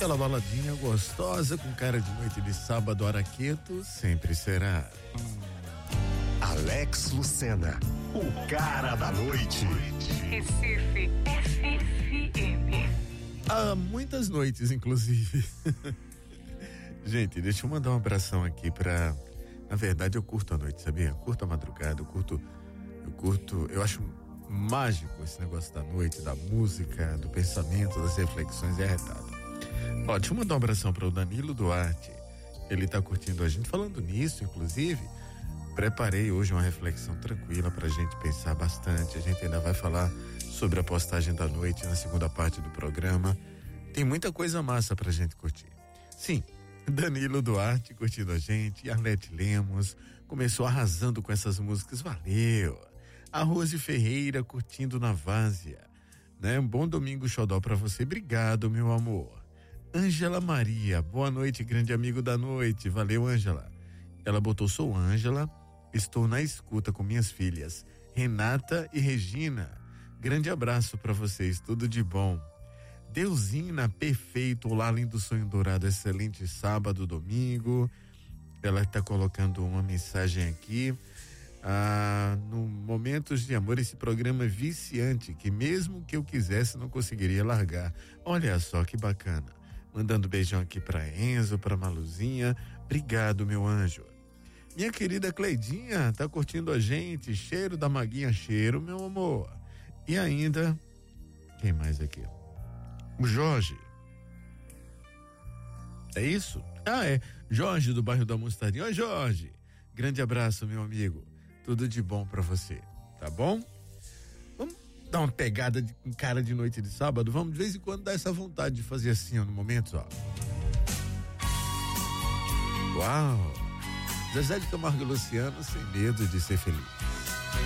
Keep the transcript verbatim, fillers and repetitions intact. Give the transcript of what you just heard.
aquela baladinha gostosa com cara de noite de sábado araqueto, sempre será. Alex Lucena, o cara da noite. Recife F M. Há muitas noites, inclusive. Gente, deixa eu mandar um abração aqui pra... Na verdade, eu curto a noite, sabia? Eu curto a madrugada, eu curto... Eu curto... Eu acho mágico esse negócio da noite, da música, do pensamento, das reflexões, é arretado. Ó, deixa eu mandar um abração para o Danilo Duarte. Ele tá curtindo a gente. Falando nisso, inclusive, preparei hoje uma reflexão tranquila pra gente pensar bastante. A gente ainda vai falar sobre a postagem da noite na segunda parte do programa. Tem muita coisa massa pra gente curtir. Sim, Danilo Duarte curtindo a gente, Arlete Lemos começou arrasando com essas músicas, valeu. A Rose Ferreira curtindo na Várzea, né? Um bom domingo xodó pra você, obrigado meu amor. Ângela Maria, boa noite, grande amigo da noite, valeu Ângela. Ela botou, sou Ângela, estou na escuta com minhas filhas, Renata e Regina, grande abraço pra vocês, tudo de bom. Deusina, perfeito, olá lindo sonho dourado, excelente sábado, domingo. Ela está colocando uma mensagem aqui. Ah, no Momentos de Amor, esse programa é viciante, que mesmo que eu quisesse não conseguiria largar. Olha só que bacana. Mandando beijão aqui para Enzo, para Maluzinha. Obrigado, meu anjo. Minha querida Cleidinha tá curtindo a gente. Cheiro da Maguinha, cheiro, meu amor. E ainda, quem mais aqui? O Jorge. É isso? Ah, é. Jorge do bairro da Mostardinha. Oi, Jorge. Grande abraço, meu amigo. Tudo de bom pra você, tá bom? Vamos dar uma pegada de, em cara de noite de sábado? Vamos de vez em quando dar essa vontade de fazer assim, ó, no momento, ó. Uau! Zezé de Camargo e Luciano, sem medo de ser feliz.